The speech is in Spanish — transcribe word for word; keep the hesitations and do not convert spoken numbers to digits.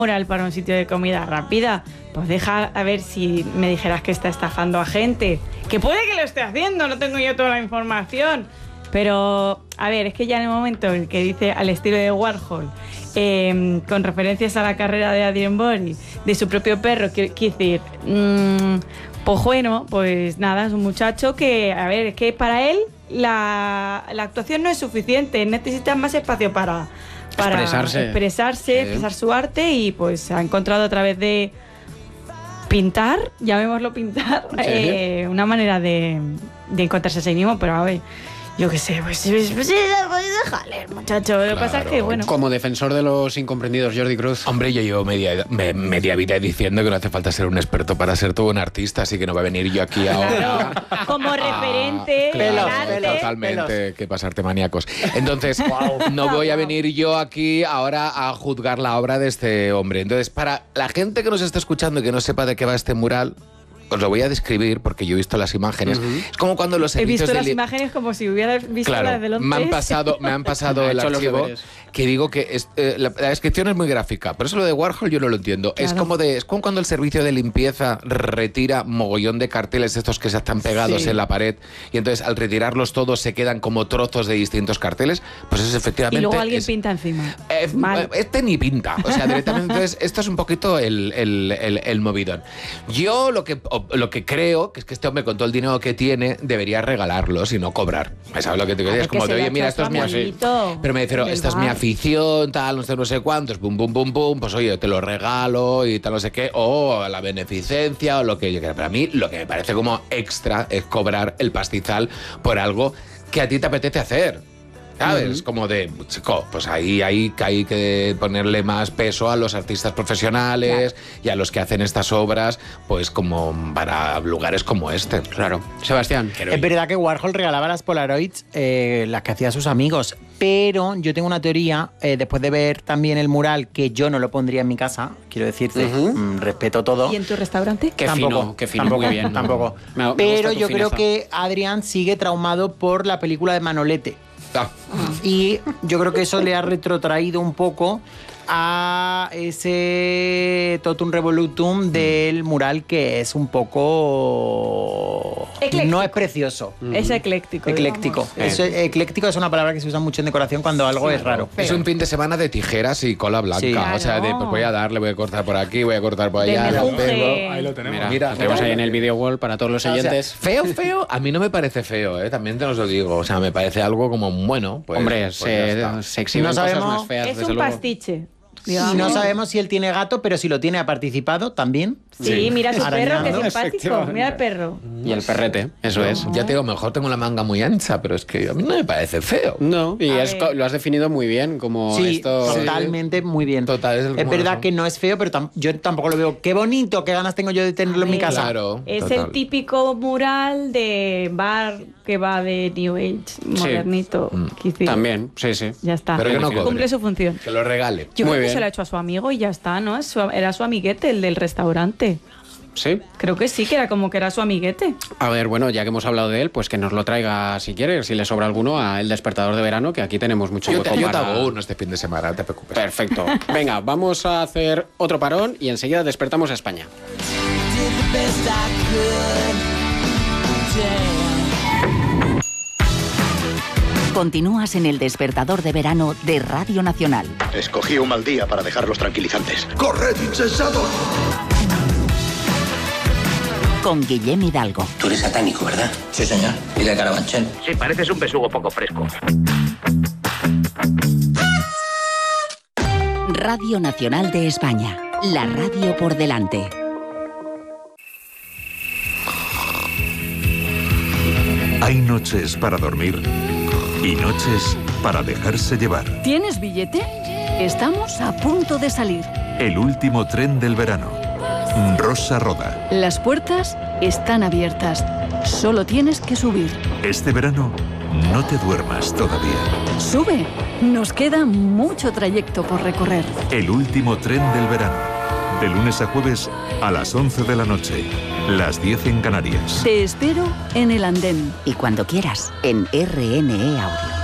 mural para un sitio de comida rápida, pues deja a ver si me dijeras que está estafando a gente. Que puede que lo esté haciendo, no tengo yo toda la información. Pero, a ver, es que ya en el momento en que dice al estilo de Warhol, eh, con referencias a la carrera de Adrien Brody, de su propio perro, quiero decir, mmm, pues bueno, pues nada, es un muchacho que, a ver, es que para él la, la actuación no es suficiente, necesita más espacio para, para expresarse, expresarse sí. expresar su arte, y pues ha encontrado a través de pintar, llamémoslo pintar, ¿Sí? eh, una manera de, de encontrarse a sí mismo, pero a ver, yo qué sé, pues, pues, pues déjale, muchacho. Lo que Claro. pasa es que, bueno. Como defensor de los incomprendidos, Jordi Cruz. Hombre, yo llevo media, me- media vida diciendo que no hace falta ser un experto para ser todo un artista, así que no va a venir yo aquí ahora. Claro, como referente, Claro, en arte. pelos. totalmente, que pasarte maníacos. Entonces, no voy a venir yo aquí ahora a juzgar la obra de este hombre. Entonces, para la gente que nos está escuchando y que no sepa de qué va este mural, os lo voy a describir porque yo he visto las imágenes. Uh-huh. Es como cuando los He servicios visto de las li- imágenes como si hubieras visto Claro, las de Londres. me han pasado, me han pasado Ha el hecho los archivo, deberes. que digo que es, eh, la, la descripción es muy gráfica, pero eso lo de Warhol yo no lo entiendo. Es Claro. como de es como cuando el servicio de limpieza retira mogollón de carteles estos que se están pegados Sí. en la pared, y entonces al retirarlos todos se quedan como trozos de distintos carteles, pues eso efectivamente Y luego alguien es- pinta encima. eh, Mal. este ni pinta, o sea, directamente. Entonces, esto es un poquito el, el, el, el movidón. Yo lo que, o- lo que creo que es que este hombre, con todo el dinero que tiene, debería regalarlos y no cobrar. ¿Sabes lo que te quiero decir? Es Porque como se de, lo oye, ha mira, hecho esto es mi a su así. amiguito Pero me dijeron, del esta es mi bar. afición, tal, no sé, no sé cuántos, pum, pum, pum, pum, pues oye, te lo regalo y tal, no sé qué, o a la beneficencia, o lo que yo quiera. Pero a mí lo que me parece como extra es cobrar el pastizal por algo que a ti te apetece hacer. ¿Sabes? Ujú. Como de, chico, pues ahí, ahí hay que ponerle más peso a los artistas profesionales y a los que hacen estas obras, pues como para lugares como este. Claro. Sebastián. Es verdad que Warhol regalaba las Polaroids, eh, las que hacía a sus amigos, pero yo tengo una teoría, eh, después de ver también el mural, que yo no lo pondría en mi casa, quiero decirte, Ujú. mm, respeto todo. ¿Y en tu restaurante? Qué Tampoco, fino, qué fino, tampoco, muy bien. Tampoco. Me- me gusta Pero tu yo creo fineza. que Adrián sigue traumado por la película de Manolete. Ah, Y yo creo que eso le ha retrotraído un poco a ese totum revolutum del mural, que es un poco... Ecléctico. No es precioso. Es ecléctico. Ecléctico. digamos. Eso- ecléctico es una palabra que se usa mucho en decoración cuando algo es raro. es un fin de semana de tijeras y cola blanca. Sí. O sea, de, Claro. pues voy a darle, voy a cortar por aquí, voy a cortar por De allá. la mejunje. pego. Ahí lo tenemos. Mira, Mira, lo tenemos mira. ahí en el video wall para todos los O sea, oyentes. feo, feo, a mí no me parece feo, ¿eh? También te os lo digo. O sea, me parece algo como bueno. Pues, Hombre, pues ya se, está. se exhiben No cosas sabemos- más feas, Es desde un luego. pastiche. Y digamos. no sabemos si él tiene gato, pero si lo tiene ha participado también. Sí, Sí. mira su perro, que Arañando. simpático. Efectivamente. Mira el perro. Y el perrete, eso es. Ya te digo, mejor tengo la manga muy ancha, pero es que a mí no me parece feo. No, y A es ver. co- lo has definido muy bien, como Sí, esto... totalmente muy bien. Total, es el es como verdad eso. que no es feo, pero tam- yo tampoco lo veo. Qué bonito, qué ganas tengo yo de tenerlo en mi A ver. casa. Claro. Es total. el típico mural de bar que va de New Age, modernito. Mm. quizá. También, sí, sí. Ya está. Pero que no cobre. Cumple su función. Que lo regale. Yo Muy creo que bien. se lo ha hecho a su amigo y ya está, ¿no? Es su- era su amiguete, el del restaurante. Sí. Creo que sí, que era como que era su amiguete. A ver, bueno, ya que hemos hablado de él, pues que nos lo traiga, si quiere, si le sobra alguno, a El Despertador de Verano, que aquí tenemos mucho Yo hueco te, yo te para- hago uno este fin de semana, no te preocupes. Perfecto. Venga, vamos a hacer otro parón y enseguida despertamos a España. Continúas en El Despertador de Verano de Radio Nacional. Escogí un mal día para dejar los tranquilizantes. ¡Corred, insensatos! Con Guillem Hidalgo. Tú eres satánico, ¿verdad? Sí, señor. ¿Y de Carabanchel? Sí, pareces un besugo poco fresco. Radio Nacional de España. La radio por delante. Hay noches para dormir y noches para dejarse llevar. ¿Tienes billete? Estamos a punto de salir. El último tren del verano. Rosa Roda. Las puertas están abiertas. Solo tienes que subir. Este verano, no te duermas todavía. Sube. Nos queda mucho trayecto por recorrer. El último tren del verano. De lunes a jueves a las once de la noche. Las diez en Canarias. Te espero en el andén. Y cuando quieras, en R N E Audio.